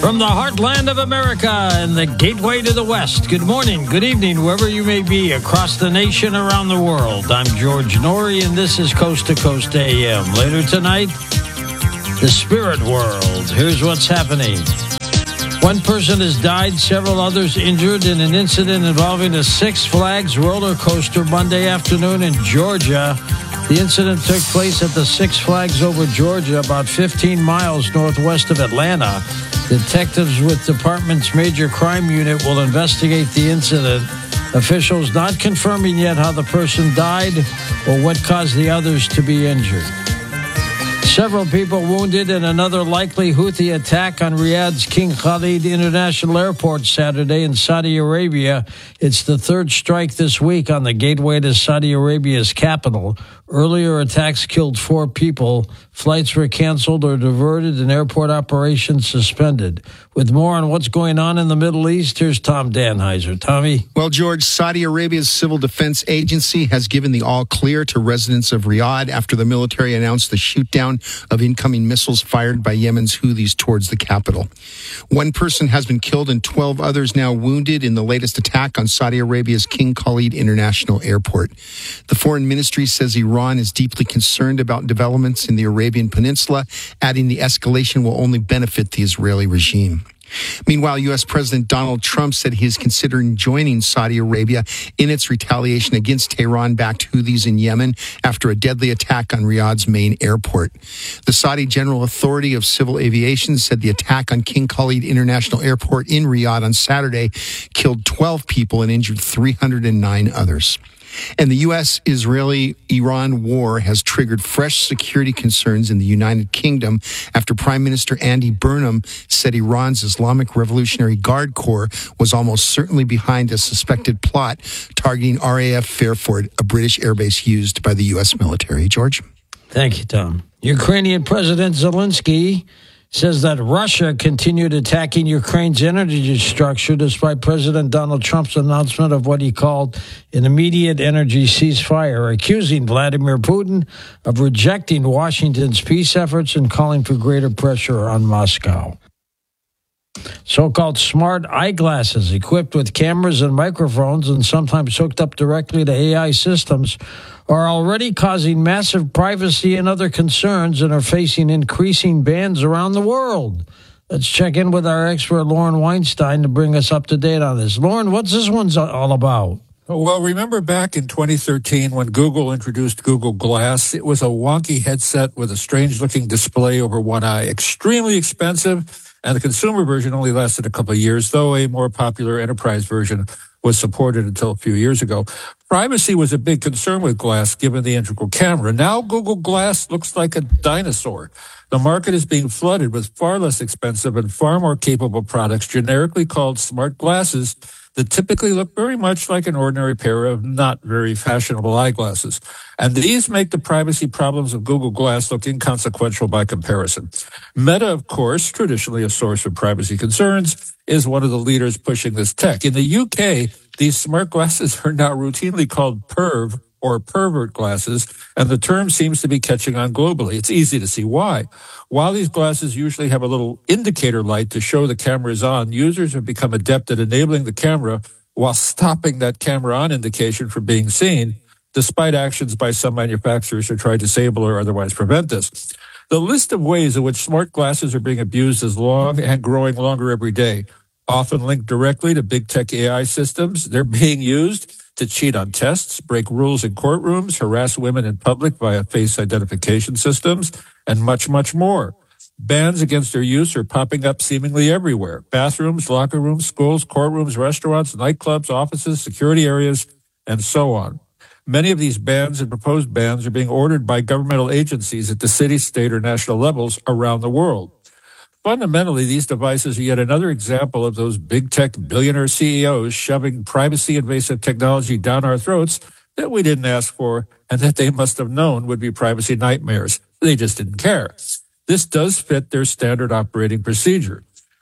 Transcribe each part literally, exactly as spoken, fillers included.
From the heartland of America and the gateway to the West, good morning, good evening, wherever you may be across the nation, around the world. I'm George Noory, and this is Coast to Coast A M. Later tonight, the spirit world. Here's what's happening. One person has died, several others injured in an incident involving a Six Flags roller coaster Monday afternoon in Georgia. The incident took place at the Six Flags over Georgia, about fifteen miles northwest of Atlanta. Detectives with department's major crime unit will investigate the incident. Officials not confirming yet how the person died or what caused the others to be injured. Several people wounded in another likely Houthi attack on Riyadh's King Khalid International Airport Saturday in Saudi Arabia. It's the third strike this week on the gateway to Saudi Arabia's capital. Earlier attacks killed four people. Flights were canceled or diverted and airport operations suspended. With more on what's going on in the Middle East, here's Tom Danheiser. Tommy? Well, George, Saudi Arabia's Civil Defense Agency has given the all-clear to residents of Riyadh after the military announced the shoot-down of incoming missiles fired by Yemen's Houthis towards the capital. One person has been killed and twelve others now wounded in the latest attack on Saudi Arabia's King Khalid International Airport. The foreign ministry says Iran is deeply concerned about developments in the Arabian Peninsula, adding the escalation will only benefit the Israeli regime. Meanwhile, U S. President Donald Trump said he is considering joining Saudi Arabia in its retaliation against Tehran-backed Houthis in Yemen after a deadly attack on Riyadh's main airport. The Saudi General Authority of Civil Aviation said the attack on King Khalid International Airport in Riyadh on Saturday killed twelve people and injured three hundred nine others. And the U S Israeli Iran war has triggered fresh security concerns in the United Kingdom after Prime Minister Andy Burnham said Iran's Islamic Revolutionary Guard Corps was almost certainly behind a suspected plot targeting R A F Fairford, a British airbase used by the U S military. George? Thank you, Tom. Ukrainian President Zelensky says that Russia continued attacking Ukraine's energy structure despite President Donald Trump's announcement of what he called an immediate energy ceasefire, accusing Vladimir Putin of rejecting Washington's peace efforts and calling for greater pressure on Moscow. So-called smart eyeglasses equipped with cameras and microphones and sometimes hooked up directly to A I systems are already causing massive privacy and other concerns and are facing increasing bans around the world. Let's check in with our expert, Lauren Weinstein, to bring us up to date on this. Lauren, what's this one all about? Well, remember back in twenty thirteen when Google introduced Google Glass? It was a wonky headset with a strange-looking display over one eye, extremely expensive, and the consumer version only lasted a couple of years, though a more popular enterprise version was supported until a few years ago. Privacy was a big concern with Glass, given the integral camera. Now Google Glass looks like a dinosaur. The market is being flooded with far less expensive and far more capable products, generically called smart glasses, that typically look very much like an ordinary pair of not very fashionable eyeglasses. And these make the privacy problems of Google Glass look inconsequential by comparison. Meta, of course, traditionally a source of privacy concerns, is one of the leaders pushing this tech. In the U K, these smart glasses are now routinely called perv or pervert glasses, and the term seems to be catching on globally. It's easy to see why. While these glasses usually have a little indicator light to show the camera is on, users have become adept at enabling the camera while stopping that camera on indication from being seen, despite actions by some manufacturers to try to disable or otherwise prevent this. The list of ways in which smart glasses are being abused is long and growing longer every day. Often linked directly to big tech A I systems, they're being used to cheat on tests, break rules in courtrooms, harass women in public via face identification systems, and much, much more. Bans against their use are popping up seemingly everywhere. Bathrooms, locker rooms, schools, courtrooms, restaurants, nightclubs, offices, security areas, and so on. Many of these bans and proposed bans are being ordered by governmental agencies at the city, state, or national levels around the world. Fundamentally, these devices are yet another example of those big tech billionaire C E Os shoving privacy-invasive technology down our throats that we didn't ask for and that they must have known would be privacy nightmares. They just didn't care. This does fit their standard operating procedure.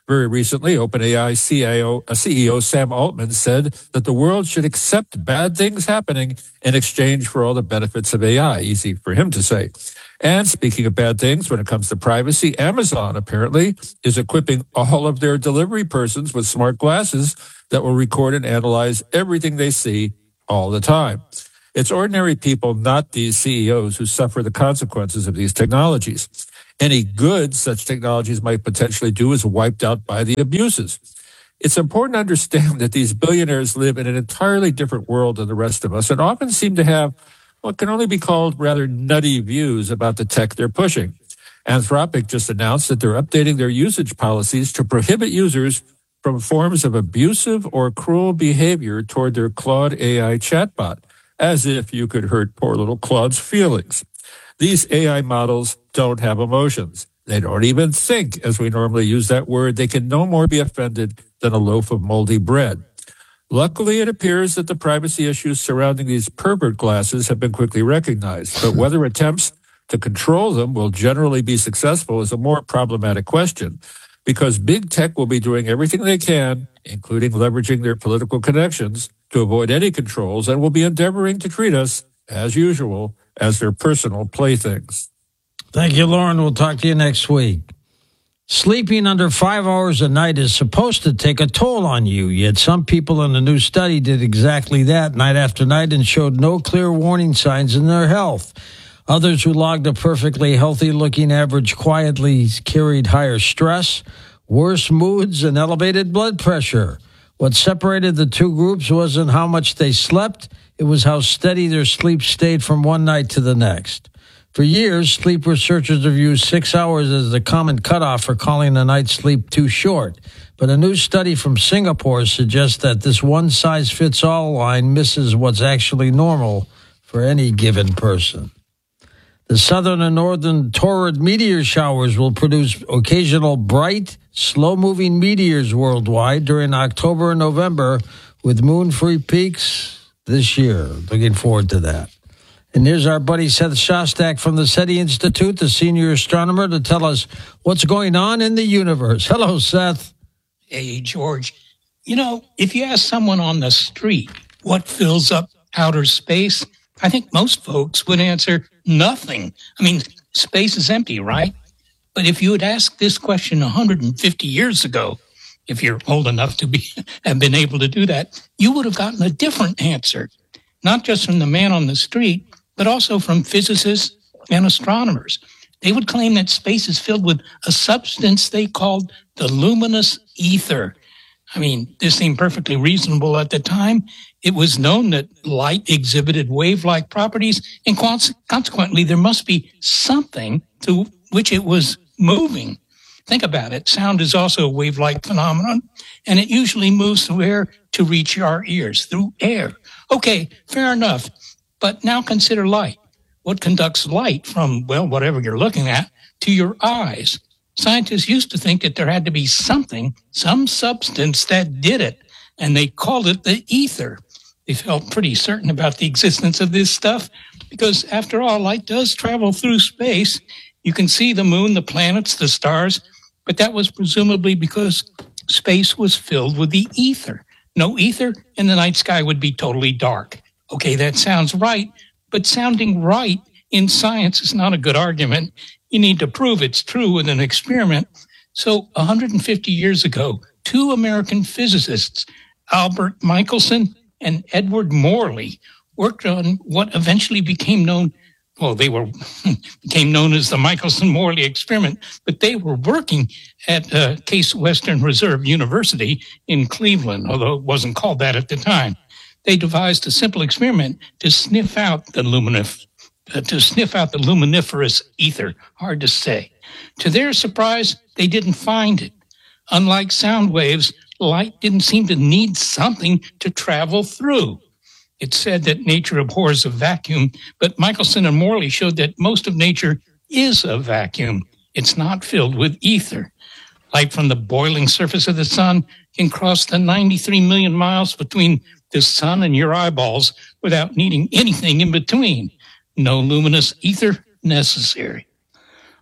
Very recently, OpenAI C I O, uh, C E O Sam Altman said that the world should accept bad things happening in exchange for all the benefits of A I. Easy for him to say. And speaking of bad things, when it comes to privacy, Amazon apparently is equipping all of their delivery persons with smart glasses that will record and analyze everything they see all the time. It's ordinary people, not these C E Os, who suffer the consequences of these technologies. Any good such technologies might potentially do is wiped out by the abuses. It's important to understand that these billionaires live in an entirely different world than the rest of us and often seem to have what can only be called rather nutty views about the tech they're pushing. Anthropic just announced that they're updating their usage policies to prohibit users from forms of abusive or cruel behavior toward their Claude A I chatbot, as if you could hurt poor little Claude's feelings. These A I models don't have emotions. They don't even think, as we normally use that word. They can no more be offended than a loaf of moldy bread. Luckily, it appears that the privacy issues surrounding these pervert glasses have been quickly recognized, but whether attempts to control them will generally be successful is a more problematic question, because big tech will be doing everything they can, including leveraging their political connections, to avoid any controls, and will be endeavoring to treat us, as usual, as their personal playthings. Thank you, Lauren. We'll talk to you next week. Sleeping under five hours a night is supposed to take a toll on you, yet some people in a new study did exactly that night after night and showed no clear warning signs in their health. Others who logged a perfectly healthy-looking average quietly carried higher stress, worse moods, and elevated blood pressure. What separated the two groups wasn't how much they slept, it was how steady their sleep stayed from one night to the next. For years, sleep researchers have used six hours as the common cutoff for calling a night's sleep too short. But a new study from Singapore suggests that this one-size-fits-all line misses what's actually normal for any given person. The southern and northern Taurid meteor showers will produce occasional bright, slow-moving meteors worldwide during October and November with moon-free peaks this year. Looking forward to that. And here's our buddy Seth Shostak from the SETI Institute, the senior astronomer, to tell us what's going on in the universe. Hello, Seth. Hey, George. You know, if you ask someone on the street what fills up outer space, I think most folks would answer nothing. I mean, space is empty, right? But if you had asked this question one hundred fifty years ago, if you're old enough to be have been able to do that, you would have gotten a different answer, not just from the man on the street, but also from physicists and astronomers. They would claim that space is filled with a substance they called the luminous ether. I mean, this seemed perfectly reasonable at the time. It was known that light exhibited wave-like properties, and consequently, there must be something to which it was moving. Think about it. Sound is also a wave-like phenomenon, and it usually moves through air to reach our ears, through air. Okay, fair enough. But now consider light. What conducts light from, well, whatever you're looking at, to your eyes? Scientists used to think that there had to be something, some substance that did it, and they called it the ether. They felt pretty certain about the existence of this stuff because, after all, light does travel through space. You can see the moon, the planets, the stars, but that was presumably because space was filled with the ether. No ether, and the night sky would be totally dark. Okay, that sounds right, but sounding right in science is not a good argument. You need to prove it's true with an experiment. So one hundred fifty years ago, two American physicists, Albert Michelson and Edward Morley, worked on what eventually became known, well, they were became known as the Michelson-Morley experiment, but they were working at uh, Case Western Reserve University in Cleveland, although it wasn't called that at the time. They devised a simple experiment to sniff out the luminif- uh, to sniff out the luminiferous ether. Hard to say. To their surprise, they didn't find it. Unlike sound waves, light didn't seem to need something to travel through. It's said that nature abhors a vacuum, but Michelson and Morley showed that most of nature is a vacuum. It's not filled with ether. Light from the boiling surface of the sun can cross the ninety-three million miles between the sun and your eyeballs without needing anything in between. No luminous ether necessary.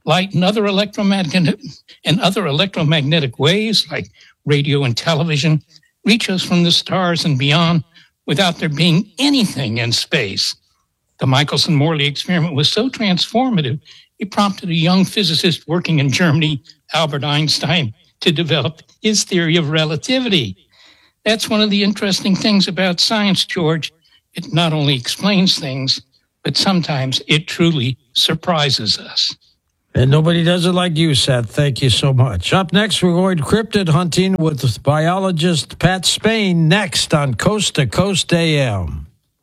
light and other electromagnetic and other electromagnetic waves like radio and television reach us from the stars and beyond without there being anything in space. The Michelson-Morley experiment was so transformative, it prompted a young physicist working in Germany, Albert Einstein, to develop his theory of relativity. That's one of the interesting things about science, George. It not only explains things, but sometimes it truly surprises us. And nobody does it like you, Seth. Thank you so much. Up next, we're going cryptid hunting with biologist Pat Spain next on Coast to Coast A M.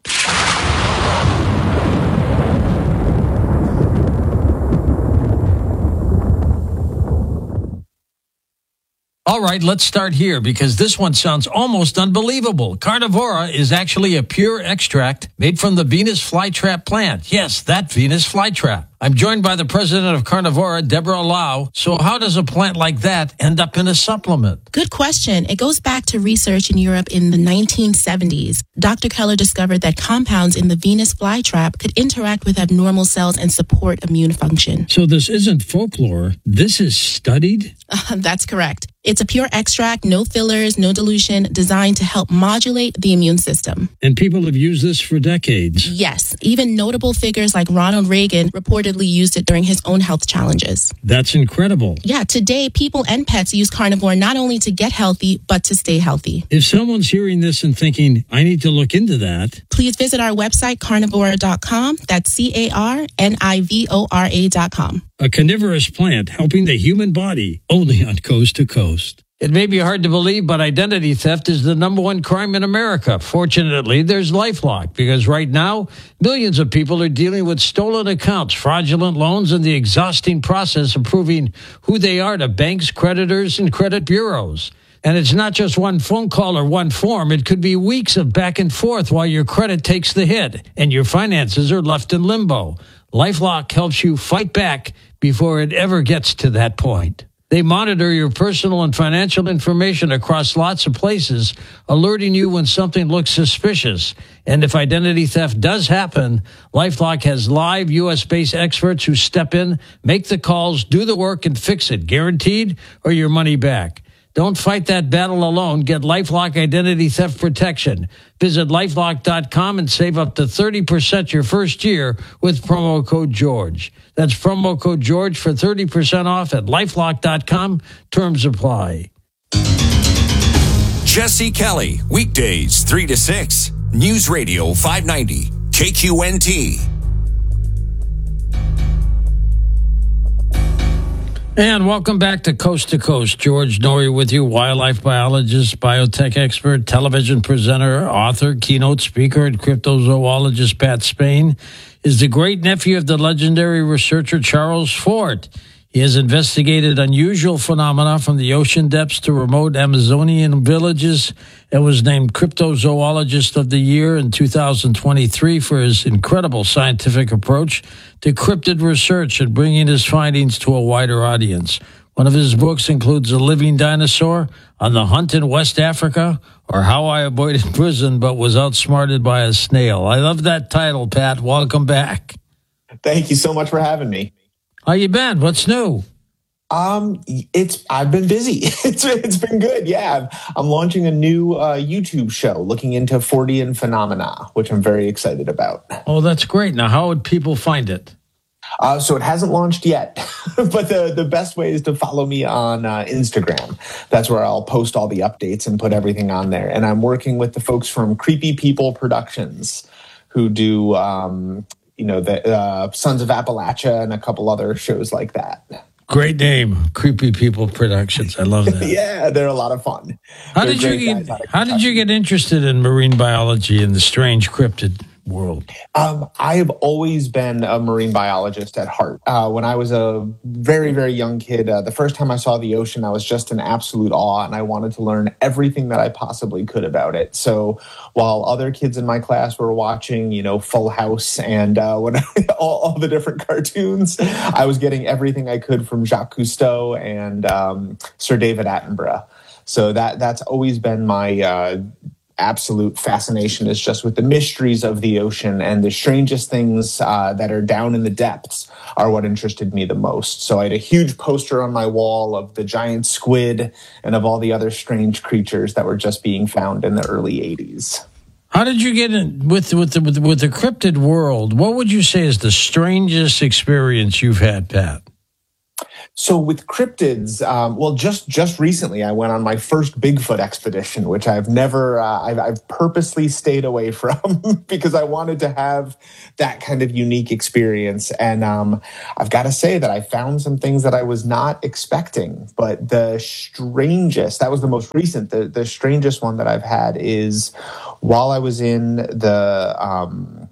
All right, let's start here because this one sounds almost unbelievable. Carnivora is actually a pure extract made from the Venus flytrap plant. Yes, that Venus flytrap. I'm joined by the president of Carnivora, Deborah Lau. So how does a plant like that end up in a supplement? Good question. It goes back to research in Europe in the nineteen seventies. Doctor Keller discovered that compounds in the Venus flytrap could interact with abnormal cells and support immune function. So this isn't folklore. This is studied? Uh, that's correct. It's a pure extract, no fillers, no dilution, designed to help modulate the immune system. And people have used this for decades. Yes. Even notable figures like Ronald Reagan reportedly used it during his own health challenges. That's incredible. Yeah, today people and pets use carnivore not only to get healthy, but to stay healthy. If someone's hearing this and thinking, I need to look into that, please visit our website, carnivora dot com. That's C A R N I V O R A dot com. A carnivorous plant helping the human body, only on Coast to Coast. It may be hard to believe, but identity theft is the number one crime in America. Fortunately, there's LifeLock, because right now, millions of people are dealing with stolen accounts, fraudulent loans, and the exhausting process of proving who they are to banks, creditors, and credit bureaus. And it's not just one phone call or one form. It could be weeks of back and forth while your credit takes the hit and your finances are left in limbo. LifeLock helps you fight back before it ever gets to that point. They monitor your personal and financial information across lots of places, alerting you when something looks suspicious. And if identity theft does happen, LifeLock has live U S-based experts who step in, make the calls, do the work, and fix it, guaranteed, or your money back. Don't fight that battle alone. Get LifeLock Identity Theft Protection. Visit lifelock dot com and save up to thirty percent your first year with promo code George. That's promo code George for thirty percent off at lifelock dot com. Terms apply. Jesse Kelly, weekdays three to six. News Radio five ninety, K Q N T. And welcome back to Coast to Coast. George Noory with you, wildlife biologist, biotech expert, television presenter, author, keynote speaker, and cryptozoologist Pat Spain is the great-nephew of the legendary researcher Charles Fort. He has investigated unusual phenomena from the ocean depths to remote Amazonian villages and was named Cryptozoologist of the Year in two thousand twenty-three for his incredible scientific approach to cryptid research and bringing his findings to a wider audience. One of his books includes A Living Dinosaur, On the Hunt in West Africa, or How I Avoided Prison but Was Outsmarted by a Snail. I love that title, Pat. Welcome back. Thank you so much for having me. How you been? What's new? Um, it's I've been busy. It's it's been good. Yeah, I'm launching a new uh, YouTube show looking into Fortean phenomena, which I'm very excited about. Oh, that's great. Now, how would people find it? Uh, so it hasn't launched yet, but the, the best way is to follow me on uh, Instagram. That's where I'll post all the updates and put everything on there. And I'm working with the folks from Creepy People Productions who do, um, you know, the uh, Sons of Appalachia and a couple other shows like that. Great name, Creepy People Productions. I love that. Yeah, they're a lot of fun. How did you get? How did you get interested in marine biology and the strange cryptid world? Um, I have always been a marine biologist at heart. Uh, when I was a very, very young kid, uh, the first time I saw the ocean, I was just in absolute awe, and I wanted to learn everything that I possibly could about it. So while other kids in my class were watching, you know, Full House and uh, when all, all the different cartoons, I was getting everything I could from Jacques Cousteau and um, Sir David Attenborough. So that that's always been my uh, absolute fascination is just with the mysteries of the ocean, and the strangest things uh, that are down in the depths are what interested me the most. So I had a huge poster on my wall of the giant squid and of all the other strange creatures that were just being found in the early eighties. How did you get in with with the, with the, with the cryptid world? What would you say is the strangest experience you've had, Pat? So with cryptids, um, well, just just recently, I went on my first Bigfoot expedition, which I've never, uh, I've, I've purposely stayed away from because I wanted to have that kind of unique experience. And um, I've got to say that I found some things that I was not expecting. But the strangest, that was the most recent, the, the strangest one that I've had is while I was in the... Um,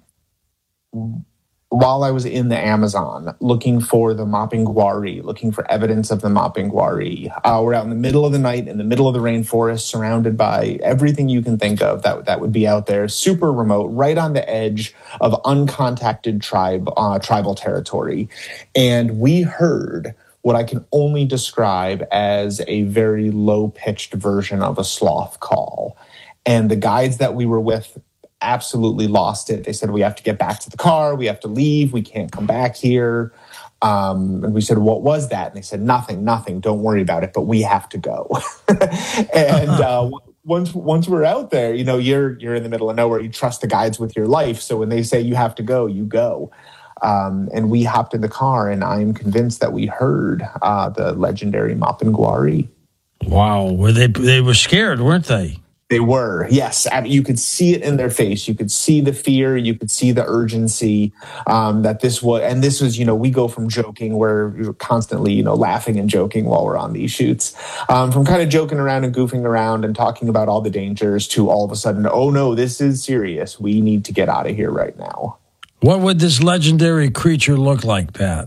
While I was in the Amazon looking for the Mapinguari, looking for evidence of the Mapinguari, uh, we're out in the middle of the night, in the middle of the rainforest, surrounded by everything you can think of that, that would be out there, super remote, right on the edge of uncontacted tribe, uh, tribal territory. And we heard what I can only describe as a very low-pitched version of a sloth call. And the guides that we were with absolutely lost it. They said, we have to get back to the car. We have to leave. We can't come back here. Um, and we said, what was that? And they said, nothing, nothing. Don't worry about it, but we have to go. and uh, once once we're out there, you know, you're you're in the middle of nowhere. You trust the guides with your life. So when they say you have to go, you go. Um, and we hopped in the car, and I am convinced that we heard uh, the legendary Mapinguari. Wow. Were they, they were scared, weren't they? They were, yes. I mean, you could see it in their face. You could see the fear. You could see the urgency um, that this was. And this was, you know, we go from joking where we're constantly, you know, laughing and joking while we're on these shoots, um, from kind of joking around and goofing around and talking about all the dangers to all of a sudden, oh, no, this is serious. We need to get out of here right now. What would this legendary creature look like, Pat?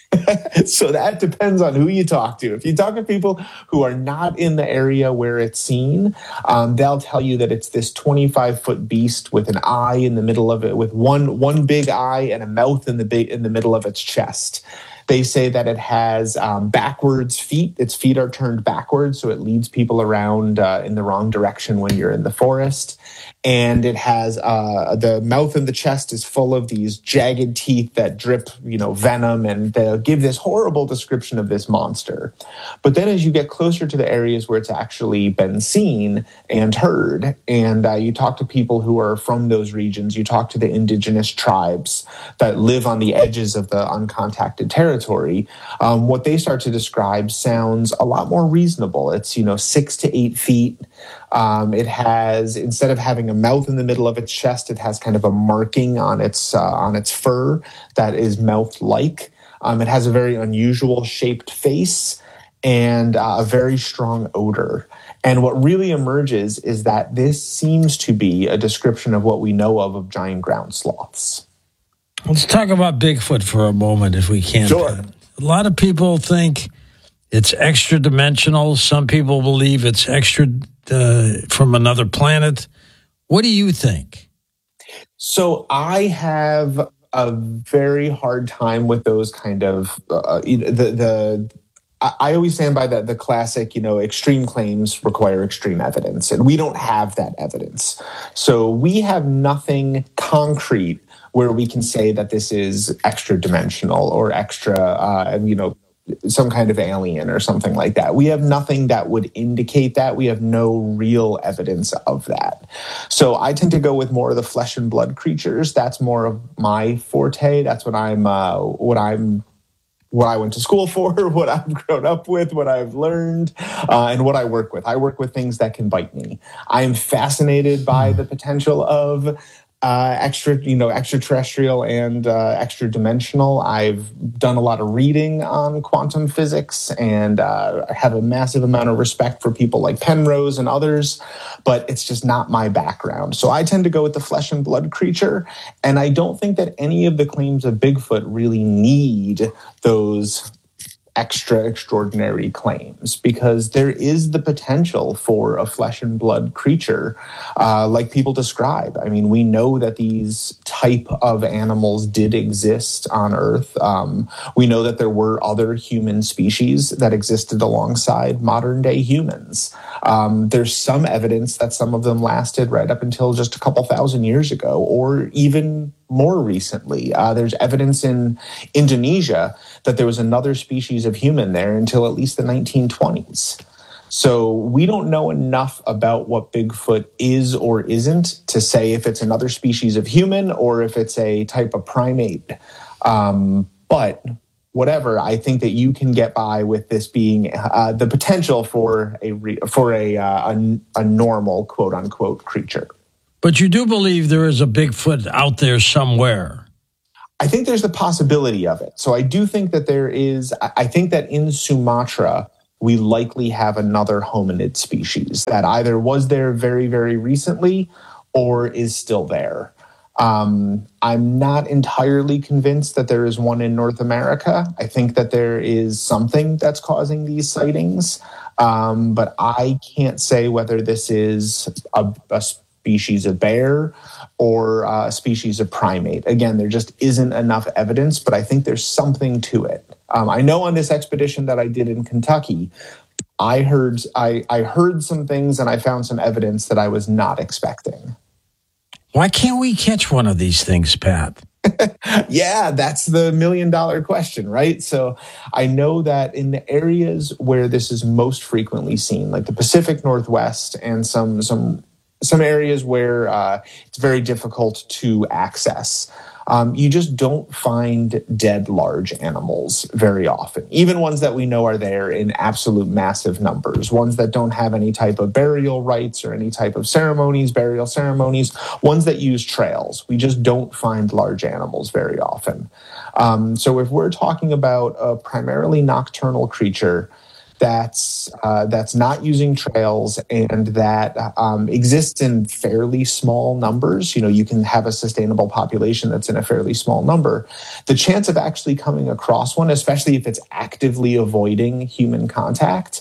So that depends on who you talk to. If you talk to people who are not in the area where it's seen, um, they'll tell you that it's this twenty-five foot beast with an eye in the middle of it, with one one big eye and a mouth in the big, in the middle of its chest. They say that it has um, backwards feet. Its feet are turned backwards, so it leads people around uh, in the wrong direction when you're in the forest. And it has uh, the mouth and the chest is full of these jagged teeth that drip, you know, venom, and they'll give this horrible description of this monster. But then as you get closer to the areas where it's actually been seen and heard, and uh, you talk to people who are from those regions, you talk to the indigenous tribes that live on the edges of the uncontacted territory, um, what they start to describe sounds a lot more reasonable. It's, you know, six to eight feet. Um, it has, instead of having a mouth in the middle of its chest, it has kind of a marking on its uh, on its fur that is mouth-like. Um, it has a very unusual shaped face and uh, a very strong odor. And what really emerges is that this seems to be a description of what we know of of giant ground sloths. Let's talk about Bigfoot for a moment, if we can. Sure. Pat. A lot of people think it's extra dimensional. Some people believe it's extra uh, from another planet. What do you think? So I have a very hard time with those kind of uh, the the. I always stand by that the classic, you know, extreme claims require extreme evidence, and we don't have that evidence. So we have nothing concrete where we can say that this is extra dimensional or extra, uh, you know, some kind of alien or something like that. We have nothing that would indicate that. We have no real evidence of that. So I tend to go with more of the flesh and blood creatures. That's more of my forte. That's what I'm, uh, what I'm, what I went to school for, what I've grown up with, what I've learned, uh, and what I work with. I work with things that can bite me. I am fascinated by the potential of Uh, extra, you know, extraterrestrial and uh, extra dimensional. I've done a lot of reading on quantum physics, and uh, I have a massive amount of respect for people like Penrose and others, but it's just not my background. So I tend to go with the flesh and blood creature, and I don't think that any of the claims of Bigfoot really need those extra extraordinary claims, because there is the potential for a flesh and blood creature uh, like people describe. I mean, we know that these type of animals did exist on Earth. Um, we know that there were other human species that existed alongside modern day humans. Um, there's some evidence that some of them lasted right up until just a couple thousand years ago, or even more recently. Uh, there's evidence in Indonesia that there was another species of human there until at least the nineteen twenties. So we don't know enough about what Bigfoot is or isn't to say if it's another species of human or if it's a type of primate. Um, but whatever, I think that you can get by with this being uh, the potential for a re- for a, uh, a a normal quote unquote creature. But you do believe there is a Bigfoot out there somewhere. I think there's the possibility of it. So I do think that there is. I think that in Sumatra, we likely have another hominid species that either was there very, very recently or is still there. Um, I'm not entirely convinced that there is one in North America. I think that there is something that's causing these sightings, um, but I can't say whether this is a, a species of bear or a species of primate. Again, there just isn't enough evidence, but I think there's something to it. Um, I know on this expedition that I did in Kentucky, I heard I, I heard some things and I found some evidence that I was not expecting. Why can't we catch one of these things, Pat? Yeah, that's the million dollar question, right? So I know that in the areas where this is most frequently seen, like the Pacific Northwest and some some some areas where uh, it's very difficult to access, Um, you just don't find dead large animals very often, even ones that we know are there in absolute massive numbers, ones that don't have any type of burial rites or any type of ceremonies, burial ceremonies, ones that use trails. We just don't find large animals very often. Um, so if we're talking about a primarily nocturnal creature that's uh, that's not using trails and that um, exists in fairly small numbers, you know, you can have a sustainable population that's in a fairly small number. The chance of actually coming across one, especially if it's actively avoiding human contact,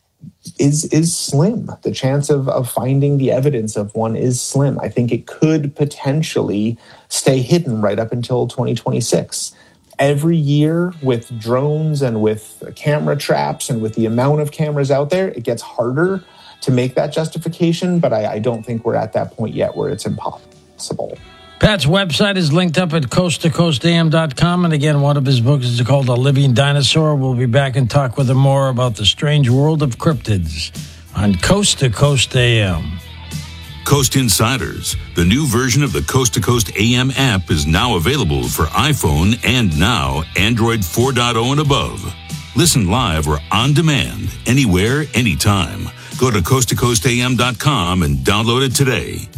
is is slim. The chance of, of finding the evidence of one is slim. I think it could potentially stay hidden right up until twenty twenty-six. Every year with drones and with camera traps and with the amount of cameras out there, it gets harder to make that justification, but I, I don't think we're at that point yet where it's impossible. Pat's website is linked up at coast to coast a m dot com, and again, one of his books is called A Living Dinosaur. We'll be back and talk with him more about the strange world of cryptids on Coast to Coast A M. Coast Insiders, the new version of the Coast to Coast A M app, is now available for iPhone and now Android four point oh and above. Listen live or on demand, anywhere, anytime. Go to coast to coast a m dot com and download it today.